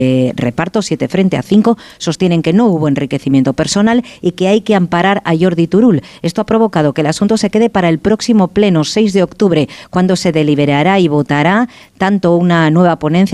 reparto, 7 frente a 5, sostienen que no hubo enriquecimiento personal y que hay que amparar a Jordi Turull. Esto ha provocado que el asunto se quede para el próximo pleno, 6 de octubre, cuando se deliberará y votará tanto una nueva ponencia